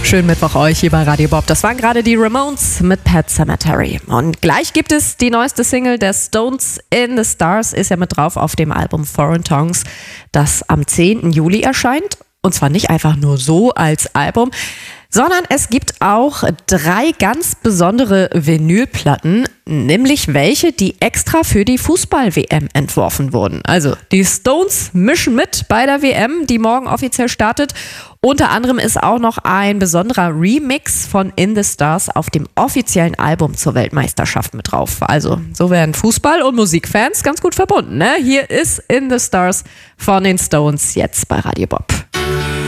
Schönen Mittwoch euch hier bei Radio Bob. Das waren gerade die Ramones mit Pet Sematary. Und gleich gibt es die neueste Single der Stones, In the Stars, ist ja mit drauf auf dem Album Foreign Tongues, das am 10. Juli erscheint. Und zwar nicht einfach nur so als Album, sondern es gibt auch 3 ganz besondere Vinylplatten, nämlich welche, die extra für die Fußball-WM entworfen wurden. Also die Stones mischen mit bei der WM, die morgen offiziell startet. Unter anderem ist auch noch ein besonderer Remix von In the Stars auf dem offiziellen Album zur Weltmeisterschaft mit drauf. Also so werden Fußball- und Musikfans ganz gut verbunden, ne? Hier ist In the Stars von den Stones jetzt bei Radio Bob.